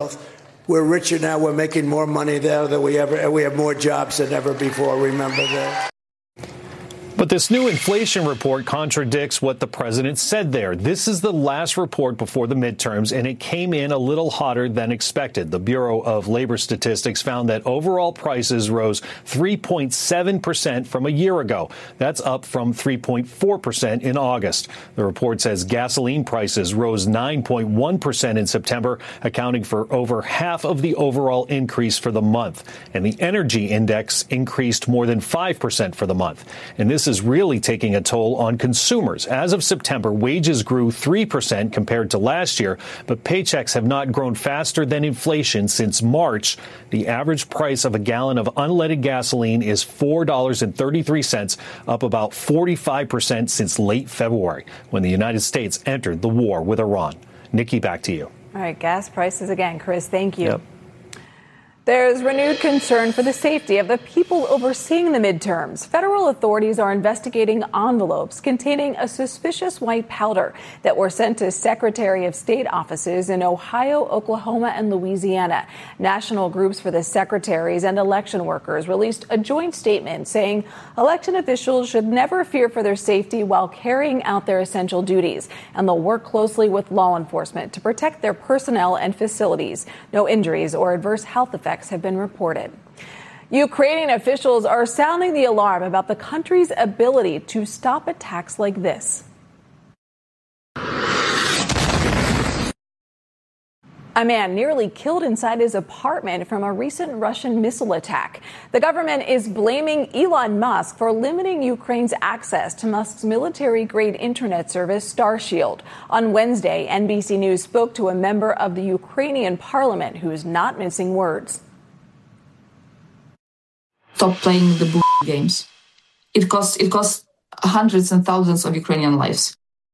wealth. We're richer now. We're making more money there than we have more jobs than ever before. Remember that. But this new inflation report contradicts what the president said there. This is the last report before the midterms, and it came in a little hotter than expected. The Bureau of Labor Statistics found that overall prices rose 3.7% from a year ago. That's up from 3.4% in August. The report says gasoline prices rose 9.1% in September, accounting for over half of the overall increase for the month. And the energy index increased more than 5% for the month. And this is really taking a toll on consumers. As of September, wages grew 3% compared to last year, but paychecks have not grown faster than inflation since March. The average price of a gallon of unleaded gasoline is $4.33, up about 45% since late February, when the United States entered the war with Iran. Nikki, back to you. All right, gas prices again. Chris, thank you. Yep. There's renewed concern for the safety of the people overseeing the midterms. Federal authorities are investigating envelopes containing a suspicious white powder that were sent to Secretary of State offices in Ohio, Oklahoma, and Louisiana. National groups for the secretaries and election workers released a joint statement saying election officials should never fear for their safety while carrying out their essential duties, and they'll work closely with law enforcement to protect their personnel and facilities. No injuries or adverse health effects have been reported. Ukrainian officials are sounding the alarm about the country's ability to stop attacks like this. A man nearly killed inside his apartment from a recent Russian missile attack. The government is blaming Elon Musk for limiting Ukraine's access to Musk's military-grade internet service, Starshield. On Wednesday, NBC News spoke to a member of the Ukrainian parliament who is not mincing words. Stop playing the games. It costs hundreds and thousands of Ukrainian lives.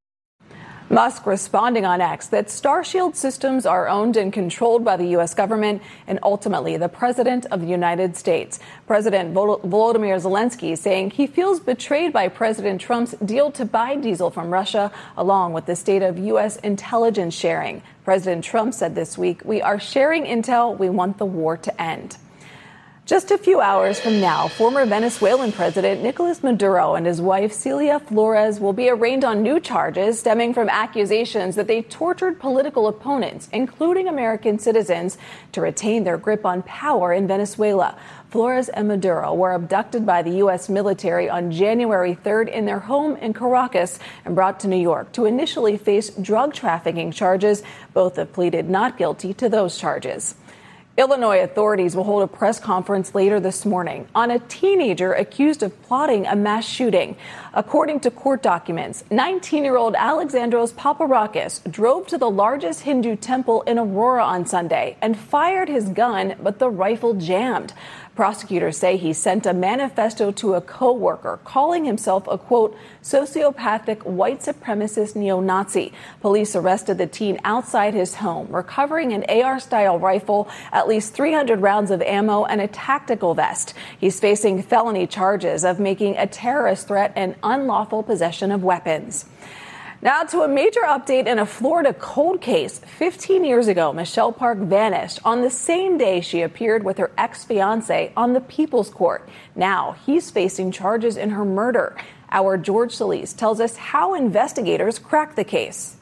Musk responding on X that Starshield systems are owned and controlled by the U.S. government and ultimately the President of the United States. President Volodymyr Zelensky saying he feels betrayed by President Trump's deal to buy diesel from Russia, along with the state of U.S. intelligence sharing. President Trump said this week, "We are sharing intel. We want the war to end." Just a few hours from now, former Venezuelan President Nicolas Maduro and his wife Celia Flores will be arraigned on new charges stemming from accusations that they tortured political opponents, including American citizens, to retain their grip on power in Venezuela. Flores and Maduro were abducted by the U.S. military on January 3rd in their home in Caracas and brought to New York to initially face drug trafficking charges. Both have pleaded not guilty to those charges. Illinois authorities will hold a press conference later this morning on a teenager accused of plotting a mass shooting. According to court documents, 19-year-old Alexandros Paparakis drove to the largest Hindu temple in Aurora on Sunday and fired his gun, but the rifle jammed. Prosecutors say he sent a manifesto to a co-worker calling himself a, quote, sociopathic white supremacist neo-Nazi. Police arrested the teen outside his home, recovering an AR-style rifle, at least 300 rounds of ammo, and a tactical vest. He's facing felony charges of making a terrorist threat and unlawful possession of weapons. Now to a major update in a Florida cold case. 15 years ago, Michelle Park vanished on the same day she appeared with her ex-fiancé on the People's Court. Now he's facing charges in her murder. Our George Solis tells us how investigators cracked the case.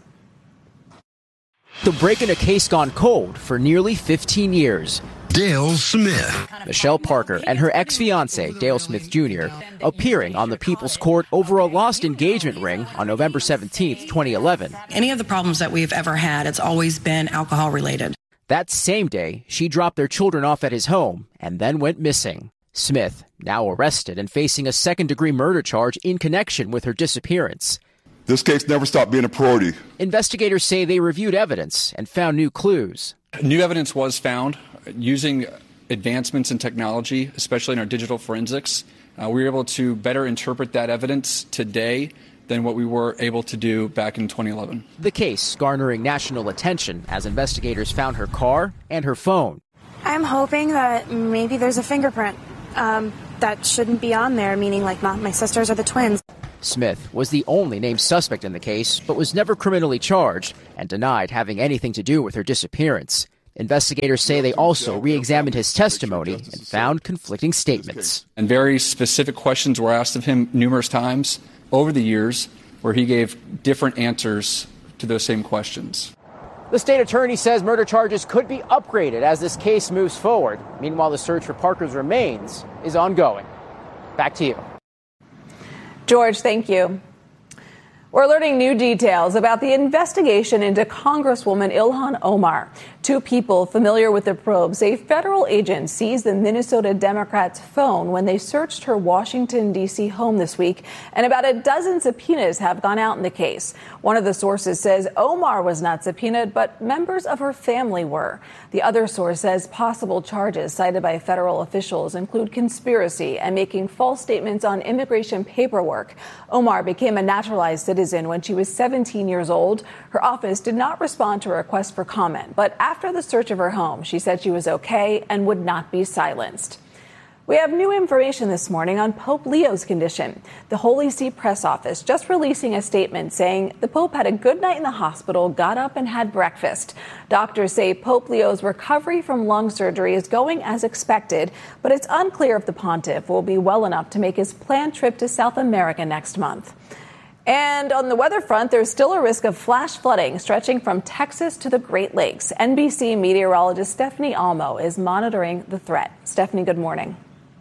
The break in a case gone cold for nearly 15 years. Dale Smith. Michelle Parker and her ex-fiancé, Dale Smith Jr., appearing on the People's Court over a lost engagement ring on November 17, 2011. Any of the problems that we've ever had, it's always been alcohol-related. That same day, she dropped their children off at his home and then went missing. Smith, now arrested and facing a second-degree murder charge in connection with her disappearance. This case never stopped being a priority. Investigators say they reviewed evidence and found new clues. New evidence was found using advancements in technology, especially in our digital forensics. We were able to better interpret that evidence today than what we were able to do back in 2011. The case garnering national attention as investigators found her car and her phone. I'm hoping that maybe there's a fingerprint that shouldn't be on there, meaning like not my sisters or the twins. Smith was the only named suspect in the case, but was never criminally charged and denied having anything to do with her disappearance. Investigators say they also re-examined his testimony and found conflicting statements. And very specific questions were asked of him numerous times over the years where he gave different answers to those same questions. The state attorney says murder charges could be upgraded as this case moves forward. Meanwhile, the search for Parker's remains is ongoing. Back to you. George, thank you. We're learning new details about the investigation into Congresswoman Ilhan Omar. Two people familiar with the probe say federal agents seized the Minnesota Democrat's phone when they searched her Washington, D.C. home this week, and about a dozen subpoenas have gone out in the case. One of the sources says Omar was not subpoenaed, but members of her family were. The other source says possible charges cited by federal officials include conspiracy and making false statements on immigration paperwork. Omar became a naturalized citizen when she was 17 years old. Her office did not respond to a request for comment, but after the search of her home, she said she was okay and would not be silenced. We have new information this morning on Pope Leo's condition. The Holy See press office just releasing a statement saying the Pope had a good night in the hospital, got up and had breakfast. Doctors say Pope Leo's recovery from lung surgery is going as expected, but it's unclear if the pontiff will be well enough to make his planned trip to South America next month. And on the weather front, there's still a risk of flash flooding stretching from Texas to the Great Lakes. NBC meteorologist Stephanie Almo is monitoring the threat. Stephanie, good morning.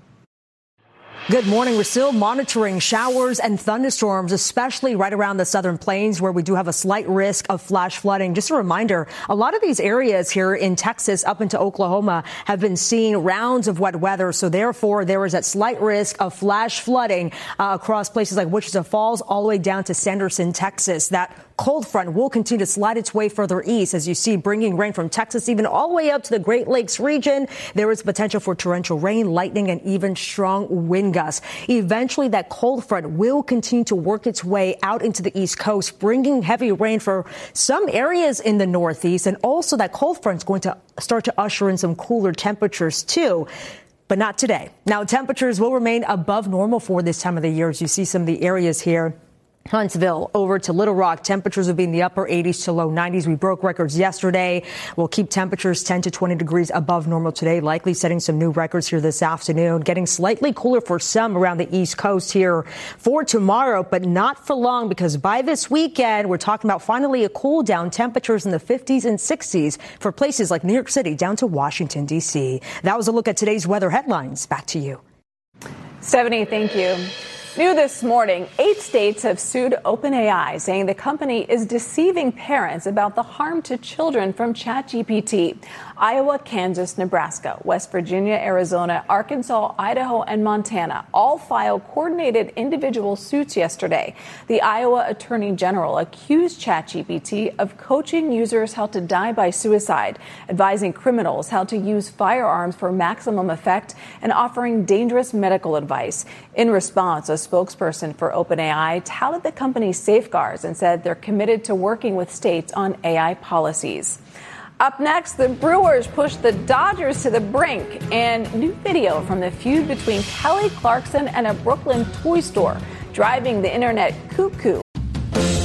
Good morning. We're still monitoring showers and thunderstorms, especially right around the southern plains where we do have a slight risk of flash flooding. Just a reminder, a lot of these areas here in Texas up into Oklahoma have been seeing rounds of wet weather. So therefore, there is that slight risk of flash flooding across places like Wichita Falls all the way down to Sanderson, Texas. That cold front will continue to slide its way further east, as you see, bringing rain from Texas even all the way up to the Great Lakes region. There is potential for torrential rain, lightning, and even strong wind gusts. Eventually, that cold front will continue to work its way out into the East Coast, bringing heavy rain for some areas in the Northeast. And also that cold front is going to start to usher in some cooler temperatures, too. But not today. Now, temperatures will remain above normal for this time of the year, as you see some of the areas here. Huntsville over to Little Rock, temperatures will be in the upper 80s to low 90s. We broke records yesterday. We'll keep temperatures 10 to 20 degrees above normal today, likely setting some new records here this afternoon. Getting slightly cooler for some around the East Coast here for tomorrow, but not for long, because by this weekend, we're talking about finally a cool down, temperatures in the 50s and 60s for places like New York City down to Washington, D.C. That was a look at today's weather headlines. Back to you. Stephanie, thank you. New this morning, 8 states have sued OpenAI, saying the company is deceiving parents about the harm to children from ChatGPT. Iowa, Kansas, Nebraska, West Virginia, Arizona, Arkansas, Idaho, and Montana all filed coordinated individual suits yesterday. The Iowa Attorney General accused ChatGPT of coaching users how to die by suicide, advising criminals how to use firearms for maximum effect, and offering dangerous medical advice. In response, a spokesperson for OpenAI touted the company's safeguards and said they're committed to working with states on AI policies. Up next, the Brewers pushed the Dodgers to the brink, and new video from the feud between Kelly Clarkson and a Brooklyn toy store, driving the internet cuckoo.